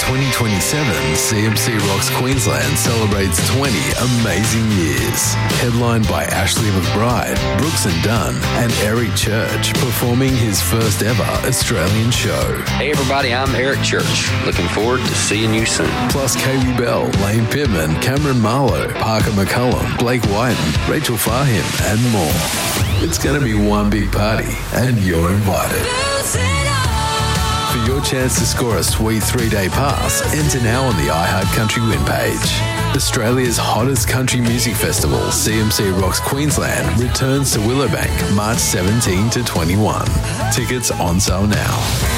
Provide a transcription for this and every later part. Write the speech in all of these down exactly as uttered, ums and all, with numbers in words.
twenty twenty-seven, C M C Rocks Queensland celebrates twenty amazing years. Headlined by Ashley McBride, Brooks and Dunn, and Eric Church, performing his first ever Australian show. Hey everybody, I'm Eric Church. Looking forward to seeing you soon. Plus Katie Bell, Lane Pittman, Cameron Marlowe, Parker McCullum, Blake Whiten, Rachel Fahim, and more. It's going to be one big party, and you're invited. For your chance to score a sweet three-day pass, enter now on the iHeart Country Win page. Australia's hottest country music festival, C M C Rocks Queensland, returns to Willowbank March seventeenth to twenty-first. Tickets on sale now.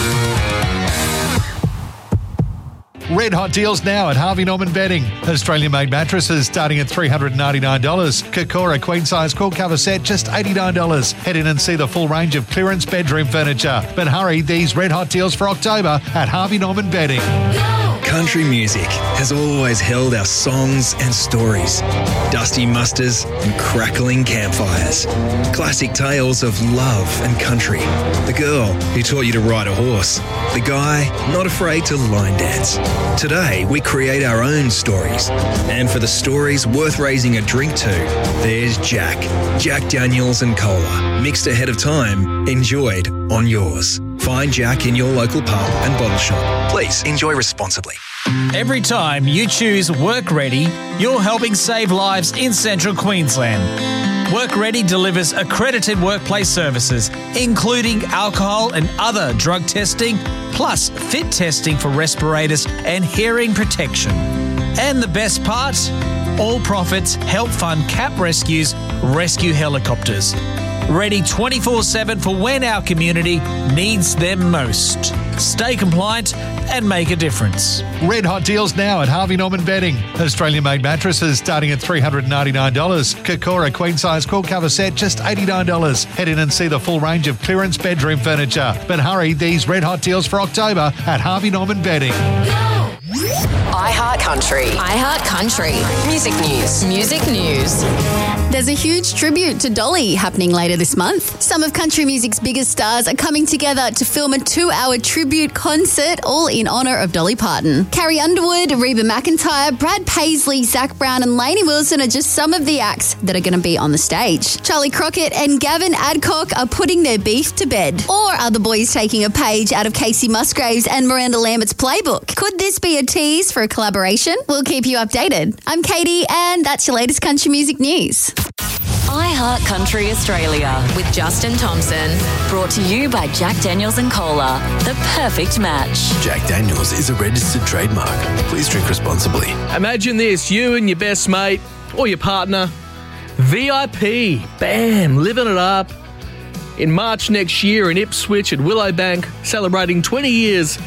Red hot deals now at Harvey Norman Bedding. Australian-made mattresses starting at three hundred ninety-nine dollars. Kokora queen-size quilt cover set just eighty-nine dollars. Head in and see the full range of clearance bedroom furniture. But hurry, these red hot deals for October at Harvey Norman Bedding. Country music has always held our songs and stories. Dusty musters and crackling campfires. Classic tales of love and country. The girl who taught you to ride a horse. The guy not afraid to line dance. Today, we create our own stories. And for the stories worth raising a drink to, there's Jack. Jack Daniels and Cola. Mixed ahead of time, enjoyed on yours. Find Jack in your local pub and bottle shop. Please enjoy responsibly. Every time you choose Work Ready, you're helping save lives in Central Queensland. Work Ready delivers accredited workplace services, including alcohol and other drug testing, plus fit testing for respirators and hearing protection. And the best part? All profits help fund CAP Rescue's rescue helicopters. Ready twenty-four seven for when our community needs them most. Stay compliant and make a difference. Red hot deals now at Harvey Norman Bedding. Australian-made mattresses starting at three hundred ninety-nine dollars. Kokora queen-size quilt cover set just eighty-nine dollars. Head in and see the full range of clearance bedroom furniture. But hurry, these red hot deals for October at Harvey Norman Bedding. iHeart Country. iHeart Country. Music news. Music news. There's a huge tribute to Dolly happening later this month. Some of country music's biggest stars are coming together to film a two-hour tribute concert, all in honour of Dolly Parton. Carrie Underwood, Reba McEntire, Brad Paisley, Zach Brown and Lainey Wilson are just some of the acts that are going to be on the stage. Charlie Crockett and Gavin Adcock are putting their beef to bed. Or are the boys taking a page out of Casey Musgraves and Miranda Lambert's playbook? Could this be a tease for a collaboration? We'll keep you updated. I'm Katie, and that's your latest country music news. iHeart Country Australia with Justin Thompson. Brought to you by Jack Daniels and Cola. The perfect match. Jack Daniels is a registered trademark. Please drink responsibly. Imagine this, you and your best mate or your partner, V I P, bam, living it up. In March next year in Ipswich at Willowbank, celebrating twenty years